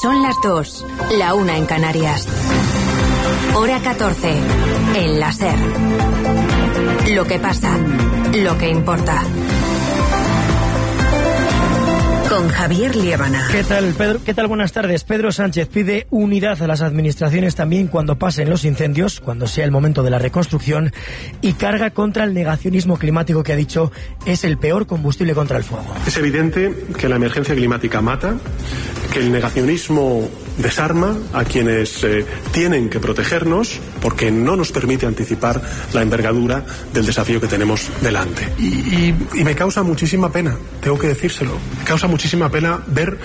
Son las 2, la 1 en Canarias. Hora 14, en la SER. Lo que pasa, lo que importa. Con Javier Liébana. ¿Qué tal, Pedro? ¿Qué tal? Buenas tardes. Pedro Sánchez pide unidad a las administraciones también cuando pasen los incendios, cuando sea el momento de la reconstrucción, y carga contra el negacionismo climático que ha dicho es el peor combustible contra el fuego. Es evidente que la emergencia climática mata, que el negacionismo desarma a quienes tienen que protegernos porque no nos permite anticipar la envergadura del desafío que tenemos delante. Y me causa muchísima pena, tengo que decírselo, me causa muchísima pena ver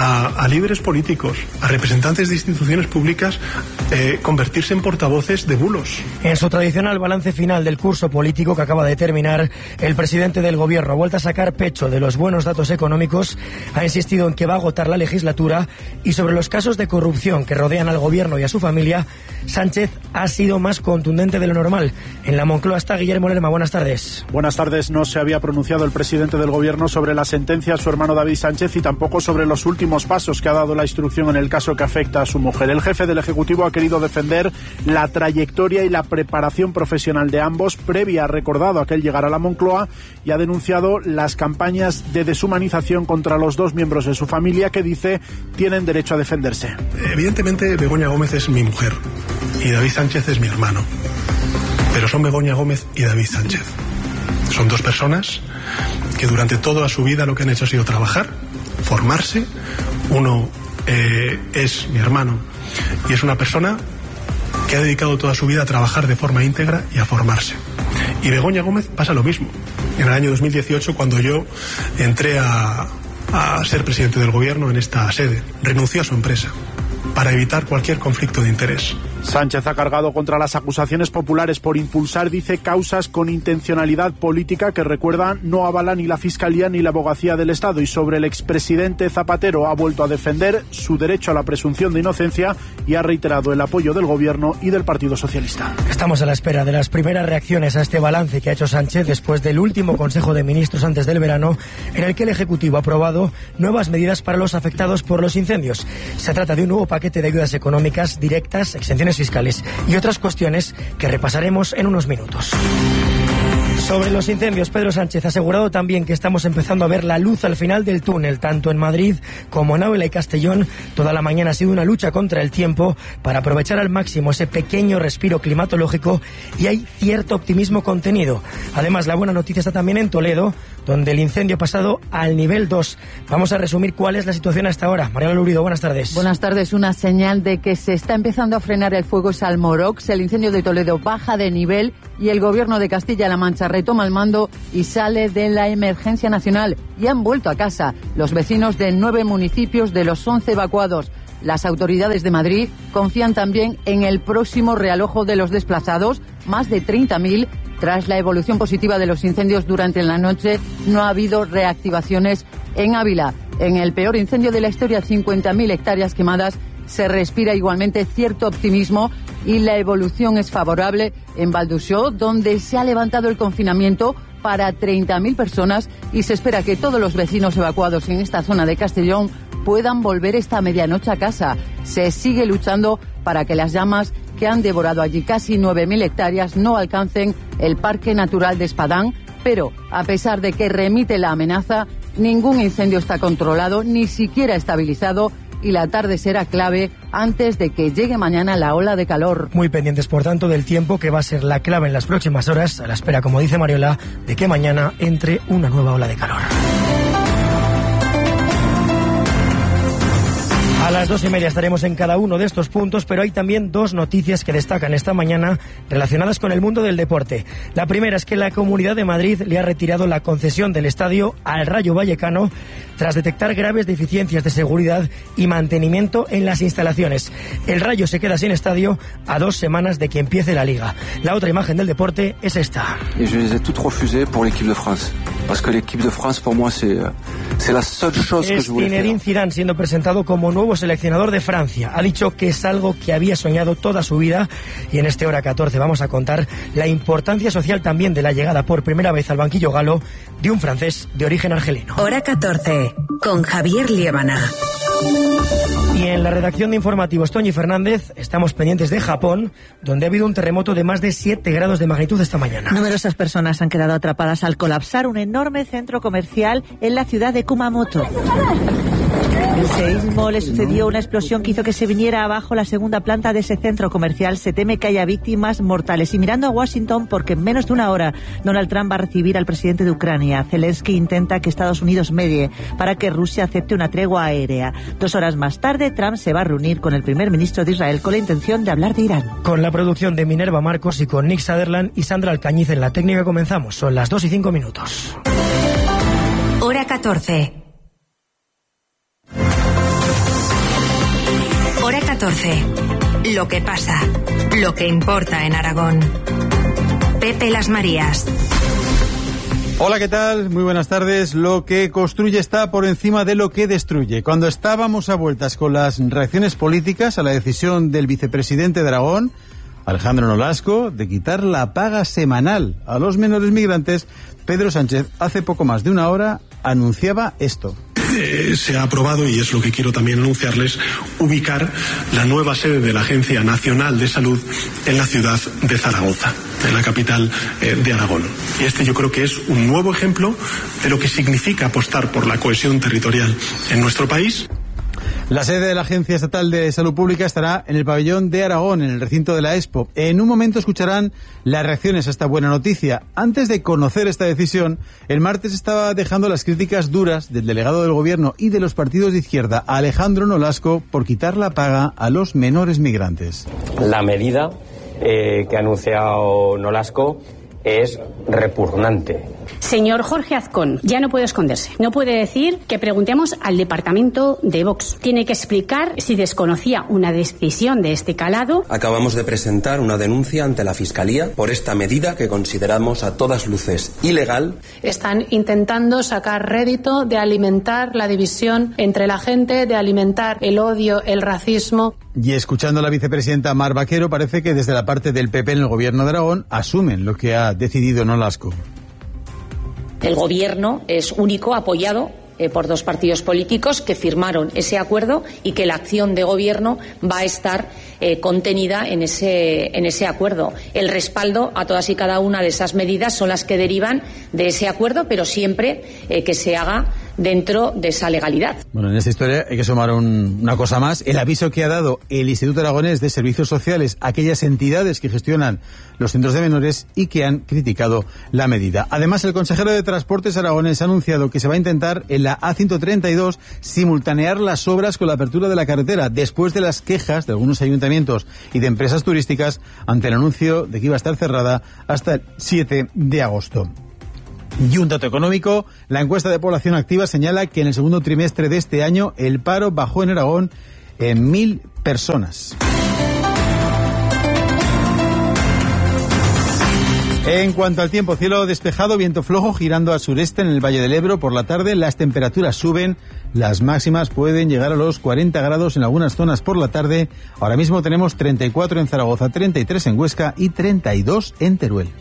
a líderes políticos, a representantes de instituciones públicas convertirse en portavoces de bulos. En su tradicional balance final del curso político que acaba de terminar, el presidente del gobierno ha vuelto a sacar pecho de los buenos datos económicos, ha insistido en que va a agotar la legislatura y sobre los casos de corrupción que rodean al gobierno y a su familia, Sánchez ha sido más contundente de lo normal. En la Moncloa está Guillermo Lerma. Buenas tardes. Buenas tardes. No se había pronunciado el presidente del gobierno sobre la sentencia a su hermano David Sánchez y tampoco sobre los últimos pasos que ha dado la instrucción en el caso que afecta a su mujer. El jefe del Ejecutivo ha querido defender la trayectoria y la preparación profesional de ambos previa, ha recordado aquel llegar a la Moncloa, y ha denunciado las campañas de deshumanización contra los dos miembros de su familia que dice tienen derecho a defenderse. Evidentemente Begoña Gómez es mi mujer y David Sánchez es mi hermano, pero son Begoña Gómez y David Sánchez. Son dos personas que durante toda su vida lo que han hecho ha sido trabajar, formarse. Uno es mi hermano y es una persona que ha dedicado toda su vida a trabajar de forma íntegra y a formarse. Y Begoña Gómez pasa lo mismo. En el año 2018, cuando yo entré a ser presidente del gobierno en esta sede, renunció a su empresa para evitar cualquier conflicto de interés. Sánchez ha cargado contra las acusaciones populares por impulsar, dice, causas con intencionalidad política que, recuerda, no avala ni la Fiscalía ni la Abogacía del Estado. Y sobre el expresidente Zapatero ha vuelto a defender su derecho a la presunción de inocencia y ha reiterado el apoyo del Gobierno y del Partido Socialista. Estamos a la espera de las primeras reacciones a este balance que ha hecho Sánchez después del último Consejo de Ministros antes del verano, en el que el Ejecutivo ha aprobado nuevas medidas para los afectados por los incendios. Se trata de un nuevo paquete de ayudas económicas directas, exenciones fiscales y otras cuestiones que repasaremos en unos minutos. Sobre los incendios, Pedro Sánchez ha asegurado también que estamos empezando a ver la luz al final del túnel, tanto en Madrid como en Ávila y Castellón. Toda la mañana ha sido una lucha contra el tiempo para aprovechar al máximo ese pequeño respiro climatológico y hay cierto optimismo contenido. Además, la buena noticia está también en Toledo, donde el incendio ha pasado al nivel 2. Vamos a resumir cuál es la situación hasta ahora. Mariana Lurido, buenas tardes. Buenas tardes. Una señal de que se está empezando a frenar el fuego es Almorox. El incendio de Toledo baja de nivel y el Gobierno de Castilla-La Mancha retoma el mando y sale de la emergencia nacional. Y han vuelto a casa los vecinos de 9 municipios de los 11 evacuados. Las autoridades de Madrid confían también en el próximo realojo de los desplazados, más de 30.000. Tras la evolución positiva de los incendios durante la noche, no ha habido reactivaciones en Ávila. En el peor incendio de la historia, 50.000 hectáreas quemadas, se respira igualmente cierto optimismo y la evolución es favorable en Valdusó, donde se ha levantado el confinamiento para 30.000 personas y se espera que todos los vecinos evacuados en esta zona de Castellón puedan volver esta medianoche a casa. Se sigue luchando para que las llamas que han devorado allí casi 9.000 hectáreas no alcancen el Parque Natural de Espadán, pero a pesar de que remite la amenaza, ningún incendio está controlado, ni siquiera estabilizado, y la tarde será clave antes de que llegue mañana la ola de calor. Muy pendientes, por tanto, del tiempo, que va a ser la clave en las próximas horas, a la espera, como dice Mariola, de que mañana entre una nueva ola de calor. A las 2:30 estaremos en cada uno de estos puntos, pero hay también dos noticias que destacan esta mañana relacionadas con el mundo del deporte. La primera es que la Comunidad de Madrid le ha retirado la concesión del estadio al Rayo Vallecano tras detectar graves deficiencias de seguridad y mantenimiento en las instalaciones. El Rayo se queda sin estadio a 2 semanas de que empiece la Liga. La otra imagen del deporte es esta. Y yo les he toutes refusées pour l'équipe de France, parce que l'équipe de France pour moi c'est la seule chose que je voulais faire. Zinedine Zidane siendo presentado como nuevo seleccionador de Francia. Ha dicho que es algo que había soñado toda su vida y en este Hora 14 vamos a contar la importancia social también de la llegada por primera vez al banquillo galo de un francés de origen argelino. Hora 14 con Javier Liébana. Y en la redacción de informativos, Toñi Fernández, estamos pendientes de Japón, donde ha habido un terremoto de más de 7 grados de magnitud esta mañana. Numerosas personas han quedado atrapadas al colapsar un enorme centro comercial en la ciudad de Kumamoto. El seísmo le sucedió una explosión que hizo que se viniera abajo la segunda planta de ese centro comercial. Se teme que haya víctimas mortales. Y mirando a Washington, porque en menos de una hora Donald Trump va a recibir al presidente de Ucrania. Zelensky intenta que Estados Unidos medie para que Rusia acepte una tregua aérea. 2 horas más tarde, Trump se va a reunir con el primer ministro de Israel con la intención de hablar de Irán. Con la producción de Minerva Marcos y con Nick Sutherland y Sandra Alcañiz en la técnica comenzamos. Son las 2:05. Hora 14. Hora 14. Lo que pasa, lo que importa en Aragón. Pepe Las Marías. Hola, ¿qué tal? Muy buenas tardes. Lo que construye está por encima de lo que destruye. Cuando estábamos a vueltas con las reacciones políticas a la decisión del vicepresidente de Aragón, Alejandro Nolasco, de quitar la paga semanal a los menores migrantes, Pedro Sánchez hace poco más de una hora anunciaba esto. Se ha aprobado, y es lo que quiero también anunciarles, ubicar la nueva sede de la Agencia Nacional de Salud en la ciudad de Zaragoza, en la capital de Aragón. Y este yo creo que es un nuevo ejemplo de lo que significa apostar por la cohesión territorial en nuestro país. La sede de la Agencia Estatal de Salud Pública estará en el pabellón de Aragón, en el recinto de la Expo. En un momento escucharán las reacciones a esta buena noticia. Antes de conocer esta decisión, el martes estaba dejando las críticas duras del delegado del Gobierno y de los partidos de izquierda, Alejandro Nolasco, por quitar la paga a los menores migrantes. La medida que ha anunciado Nolasco es repugnante. Señor Jorge Azcón, ya no puede esconderse. No puede decir que preguntemos al departamento de Vox. Tiene que explicar si desconocía una decisión de este calado. Acabamos de presentar una denuncia ante la Fiscalía por esta medida que consideramos a todas luces ilegal. Están intentando sacar rédito de alimentar la división entre la gente, de alimentar el odio, el racismo. Y escuchando a la vicepresidenta Mar Vaquero, parece que desde la parte del PP en el Gobierno de Aragón asumen lo que ha decidido Nolasco. El Gobierno es único, apoyado por 2 partidos políticos que firmaron ese acuerdo y que la acción de Gobierno va a estar contenida en ese acuerdo. El respaldo a todas y cada una de esas medidas son las que derivan de ese acuerdo, pero siempre que se haga dentro de esa legalidad. Bueno, en esta historia hay que sumar una cosa más. El aviso que ha dado el Instituto Aragonés de Servicios Sociales a aquellas entidades que gestionan los centros de menores y que han criticado la medida. Además, el consejero de Transportes aragonés ha anunciado que se va a intentar en la A132 simultanear las obras con la apertura de la carretera, después de las quejas de algunos ayuntamientos y de empresas turísticas ante el anuncio de que iba a estar cerrada hasta el 7 de agosto. Y un dato económico, la encuesta de población activa señala que en el segundo trimestre de este año el paro bajó en Aragón en 1.000 personas. En cuanto al tiempo, cielo despejado, viento flojo girando al sureste en el Valle del Ebro. Por la tarde las temperaturas suben, las máximas pueden llegar a los 40 grados en algunas zonas por la tarde. Ahora mismo tenemos 34 en Zaragoza, 33 en Huesca y 32 en Teruel.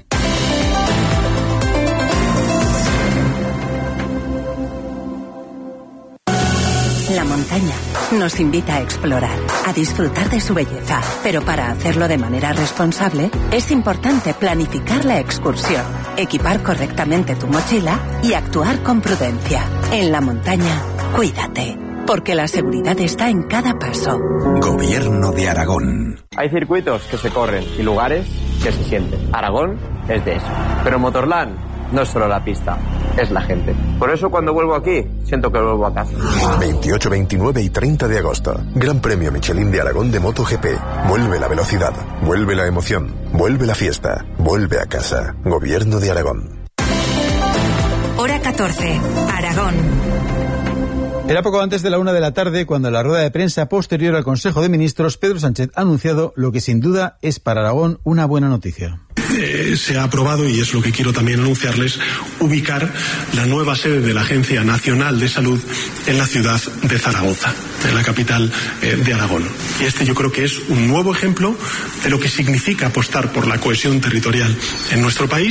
La montaña nos invita a explorar, a disfrutar de su belleza, pero para hacerlo de manera responsable es importante planificar la excursión, equipar correctamente tu mochila y actuar con prudencia. En la montaña, cuídate, porque la seguridad está en cada paso. Gobierno de Aragón. Hay circuitos que se corren y lugares que se sienten. Aragón es de eso. Pero Motorland no es solo la pista, es la gente. Por eso cuando vuelvo aquí, siento que vuelvo a casa. 28, 29 y 30 de agosto. Gran Premio Michelin de Aragón de MotoGP. Vuelve la velocidad, vuelve la emoción, vuelve la fiesta, vuelve a casa. Gobierno de Aragón. Hora 14, Aragón. Era poco antes de la 1 de la tarde cuando en la rueda de prensa posterior al Consejo de Ministros, Pedro Sánchez ha anunciado lo que sin duda es para Aragón una buena noticia. Se ha aprobado, y es lo que quiero también anunciarles, ubicar la nueva sede de la Agencia Nacional de Salud en la ciudad de Zaragoza, en la capital de Aragón. Y este yo creo que es un nuevo ejemplo de lo que significa apostar por la cohesión territorial en nuestro país.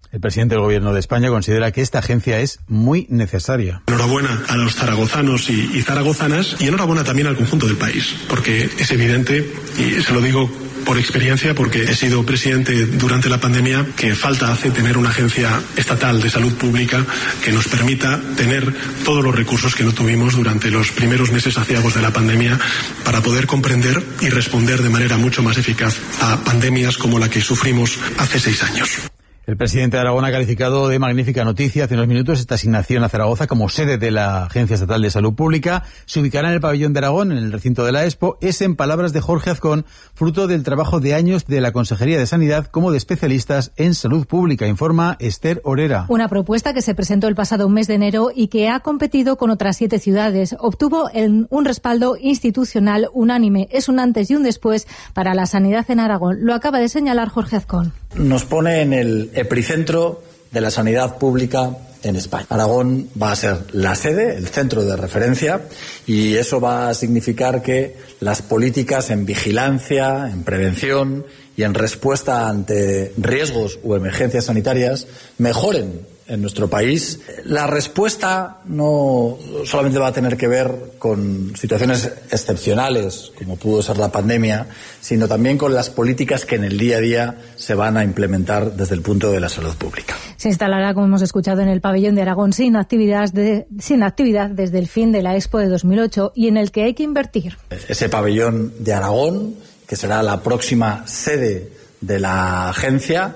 El presidente del Gobierno de España considera que esta agencia es muy necesaria. Enhorabuena a los zaragozanos y zaragozanas, y enhorabuena también al conjunto del país, porque es evidente, y se lo digo por experiencia, porque he sido presidente durante la pandemia, que falta hace tener una agencia estatal de salud pública que nos permita tener todos los recursos que no tuvimos durante los primeros meses aciagos de la pandemia para poder comprender y responder de manera mucho más eficaz a pandemias como la que sufrimos hace 6 años. El presidente de Aragón ha calificado de magnífica noticia hace unos minutos esta asignación a Zaragoza como sede de la Agencia Estatal de Salud Pública. Se ubicará en el pabellón de Aragón, en el recinto de la Expo. Es, en palabras de Jorge Azcón, fruto del trabajo de años de la Consejería de Sanidad como de especialistas en salud pública, informa Esther Orera. Una propuesta que se presentó el pasado mes de enero y que ha competido con otras 7 ciudades. Obtuvo un respaldo institucional unánime. Es un antes y un después para la sanidad en Aragón. Lo acaba de señalar Jorge Azcón. Nos pone en el epicentro de la sanidad pública en España. Aragón va a ser la sede, el centro de referencia, y eso va a significar que las políticas en vigilancia, en prevención y en respuesta ante riesgos o emergencias sanitarias mejoren en nuestro país. La respuesta no solamente va a tener que ver con situaciones excepcionales, como pudo ser la pandemia, sino también con las políticas que en el día a día se van a implementar desde el punto de la salud pública. Se instalará, como hemos escuchado, en el pabellón de Aragón sin actividad desde el fin de la Expo de 2008 y en el que hay que invertir. Ese pabellón de Aragón, que será la próxima sede de la agencia,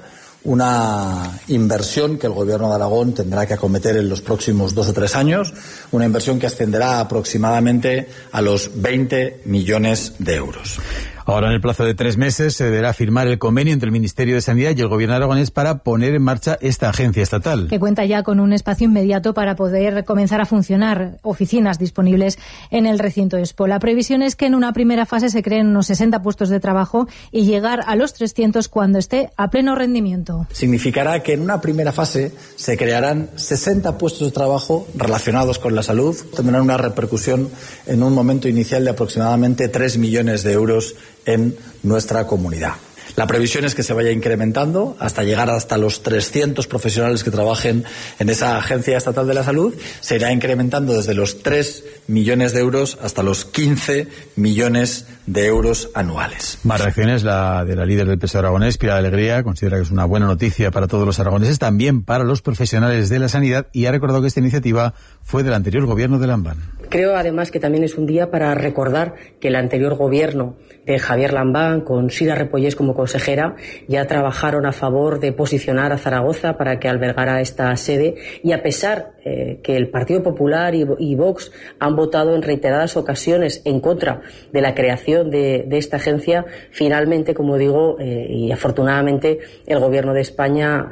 una inversión que el Gobierno de Aragón tendrá que acometer en los próximos 2 o 3 años, una inversión que ascenderá aproximadamente a los 20 millones de euros. Ahora, en el plazo de 3 meses, se deberá firmar el convenio entre el Ministerio de Sanidad y el Gobierno aragonés para poner en marcha esta agencia estatal. Que cuenta ya con un espacio inmediato para poder comenzar a funcionar, oficinas disponibles en el recinto Expo. La previsión es que en una primera fase se creen unos 60 puestos de trabajo y llegar a los 300 cuando esté a pleno rendimiento. Significará que en una primera fase se crearán 60 puestos de trabajo relacionados con la salud. Tendrán una repercusión en un momento inicial de aproximadamente 3 millones de euros en nuestra comunidad. La previsión es que se vaya incrementando hasta llegar hasta los 300 profesionales que trabajen en esa Agencia Estatal de la Salud. Se irá incrementando desde los 3 millones de euros hasta los 15 millones de euros anuales. Más reacciones, la de la líder del PSOE aragonés, Pilar Alegría, considera que es una buena noticia para todos los aragoneses, también para los profesionales de la sanidad, y ha recordado que esta iniciativa fue del anterior gobierno de Lambán. Creo además que también es un día para recordar que el anterior gobierno de Javier Lambán, con Sira Repollés como consejera, ya trabajaron a favor de posicionar a Zaragoza para que albergara esta sede, y a pesar que el Partido Popular y Vox han votado en reiteradas ocasiones en contra de la creación de esta agencia, finalmente, como digo, y afortunadamente el Gobierno de España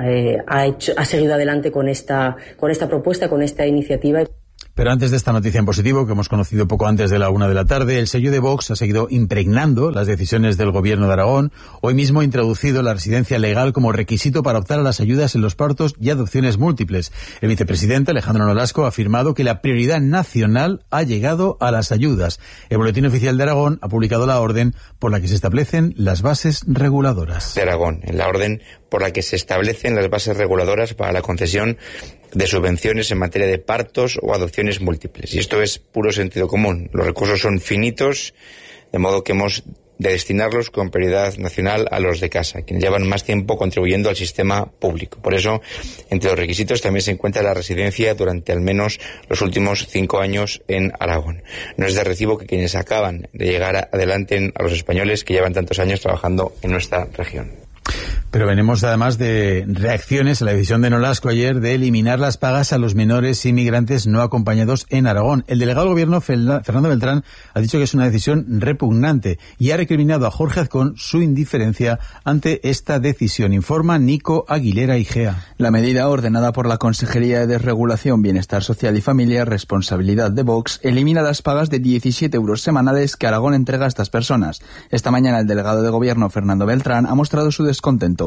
ha seguido adelante con esta propuesta, con esta iniciativa. Pero antes de esta noticia en positivo, que hemos conocido poco antes de la 1 de la tarde, el sello de Vox ha seguido impregnando las decisiones del Gobierno de Aragón. Hoy mismo ha introducido la residencia legal como requisito para optar a las ayudas en los partos y adopciones múltiples. El vicepresidente Alejandro Nolasco ha afirmado que la prioridad nacional ha llegado a las ayudas. El Boletín Oficial de Aragón ha publicado la orden por la que se establecen las bases reguladoras. De Aragón, en la orden por la que se establecen las bases reguladoras para la concesión de subvenciones en materia de partos o adopciones múltiples. Y esto es puro sentido común. Los recursos son finitos, de modo que hemos de destinarlos con prioridad nacional a los de casa, quienes llevan más tiempo contribuyendo al sistema público. Por eso, entre los requisitos también se encuentra la residencia durante al menos los últimos 5 años en Aragón. No es de recibo que quienes acaban de llegar adelanten a los españoles que llevan tantos años trabajando en nuestra región. Pero venimos además de reacciones a la decisión de Nolasco ayer de eliminar las pagas a los menores inmigrantes no acompañados en Aragón. El delegado del Gobierno, Fernando Beltrán, ha dicho que es una decisión repugnante y ha recriminado a Jorge Azcón su indiferencia ante esta decisión. Informa Nico Aguilera Igea. La medida, ordenada por la Consejería de Desregulación, Bienestar Social y Familia, responsabilidad de Vox, elimina las pagas de 17 euros semanales que Aragón entrega a estas personas. Esta mañana el delegado de Gobierno, Fernando Beltrán, ha mostrado su descontento.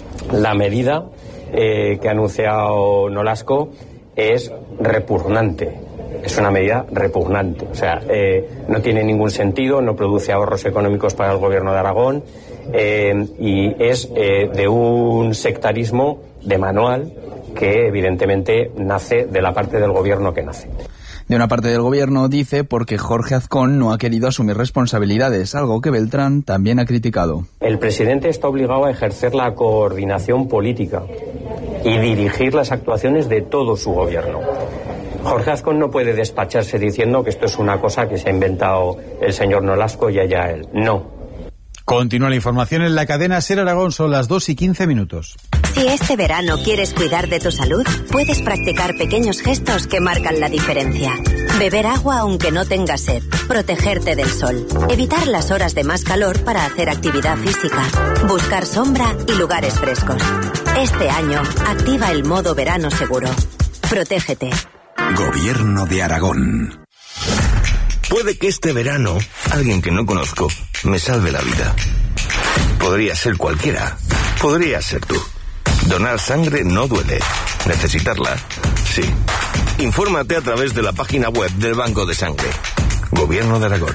La medida que ha anunciado Nolasco es repugnante. es una medida repugnante. O sea, no tiene ningún sentido, no produce ahorros económicos para el gobierno de Aragón y es de un sectarismo de manual que evidentemente nace de la parte del gobierno que nace. De una parte del gobierno, dice, porque Jorge Azcón no ha querido asumir responsabilidades, algo que Beltrán también ha criticado. El presidente está obligado a ejercer la coordinación política y dirigir las actuaciones de todo su gobierno. Jorge Azcón no puede despacharse diciendo que esto es una cosa que se ha inventado el señor Nolasco y allá él. No. Continúa la información en la cadena SER Aragón, son las 2:15. Si este verano quieres cuidar de tu salud, puedes practicar pequeños gestos que marcan la diferencia. Beber agua aunque no tengas sed, protegerte del sol, evitar las horas de más calor para hacer actividad física, buscar sombra y lugares frescos. Este año, activa el modo verano seguro. Protégete. Gobierno de Aragón. Puede que este verano alguien que no conozco me salve la vida. Podría ser cualquiera. Podría ser tú. Donar sangre no duele. Necesitarla, sí. Infórmate a través de la página web del Banco de Sangre. Gobierno de Aragón.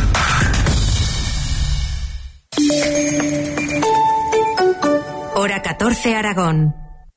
Hora 14 Aragón.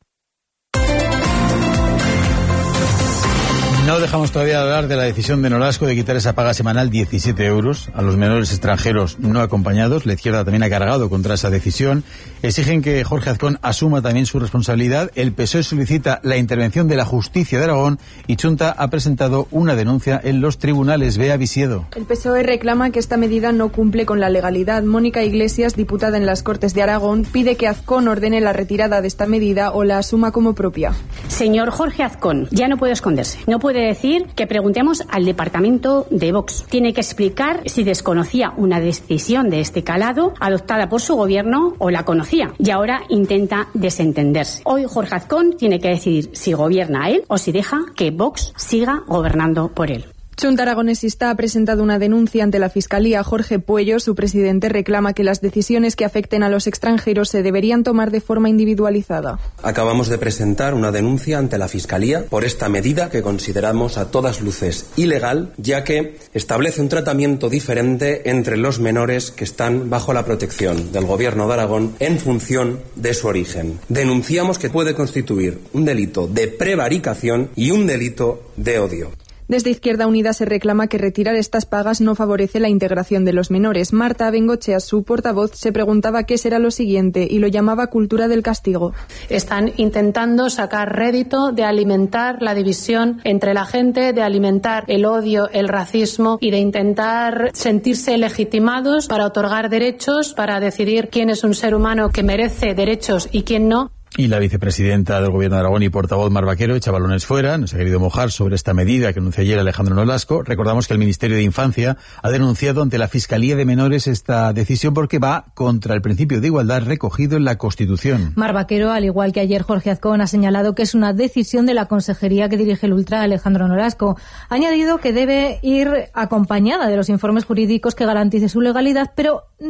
No dejamos todavía de hablar de la decisión de Nolasco de quitar esa paga semanal 17 euros a los menores extranjeros no acompañados. La izquierda también ha cargado contra esa decisión. Exigen que Jorge Azcón asuma también su responsabilidad. El PSOE solicita la intervención de la justicia de Aragón y Chunta ha presentado una denuncia en los tribunales. Bea Visiedo. El PSOE reclama que esta medida no cumple con la legalidad. Mónica Iglesias, diputada en las Cortes de Aragón, pide que Azcón ordene la retirada de esta medida o la asuma como propia. Señor Jorge Azcón, ya no puede esconderse. No puede decir que preguntemos al departamento de Vox. Tiene que explicar si desconocía una decisión de este calado adoptada por su gobierno o la conocía y ahora intenta desentenderse. Hoy Jorge Azcón tiene que decidir si gobierna él o si deja que Vox siga gobernando por él. Chunta Aragonesista ha presentado una denuncia ante la Fiscalía. Jorge Puello, su presidente, reclama que las decisiones que afecten a los extranjeros se deberían tomar de forma individualizada. Acabamos de presentar una denuncia ante la Fiscalía por esta medida que consideramos a todas luces ilegal, ya que establece un tratamiento diferente entre los menores que están bajo la protección del Gobierno de Aragón en función de su origen. Denunciamos que puede constituir un delito de prevaricación y un delito de odio. Desde Izquierda Unida se reclama que retirar estas pagas no favorece la integración de los menores. Marta Bengochea, su portavoz, se preguntaba qué será lo siguiente y lo llamaba cultura del castigo. Están intentando sacar rédito de alimentar la división entre la gente, de alimentar el odio, el racismo y de intentar sentirse legitimados para otorgar derechos, para decidir quién es un ser humano que merece derechos y quién no. Y la vicepresidenta del Gobierno de Aragón y portavoz Mar Vaquero echa balones fuera, no se ha querido mojar sobre esta medida que anunció ayer Alejandro Nolasco. Recordamos que el Ministerio de Infancia ha denunciado ante la Fiscalía de Menores esta decisión porque va contra el principio de igualdad recogido en la Constitución. Mar Vaquero, al igual que ayer Jorge Azcón, ha señalado que es una decisión de la consejería que dirige el ultra Alejandro Nolasco. Ha añadido que debe ir acompañada de los informes jurídicos que garantice su legalidad, pero